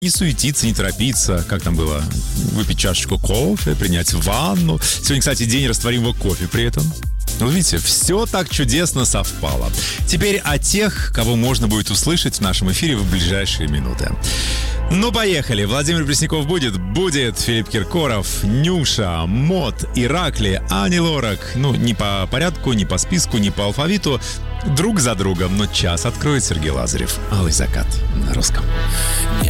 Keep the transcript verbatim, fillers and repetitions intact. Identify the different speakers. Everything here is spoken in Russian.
Speaker 1: Не суетиться, не торопиться. Как там было? Выпить чашечку кофе, принять ванну. Сегодня, кстати, день растворимого кофе при этом. Ну, видите, все так чудесно совпало. Теперь о тех, кого можно будет услышать в нашем эфире в ближайшие минуты. Ну, поехали. Владимир Пресняков будет. Будет Филипп Киркоров, Нюша, Мот, Иракли, Ани Лорак. Ну, не по порядку, не по списку, не по алфавиту. Друг за другом, но час откроет Сергей Лазарев. «Алый закат» на русском.
Speaker 2: Не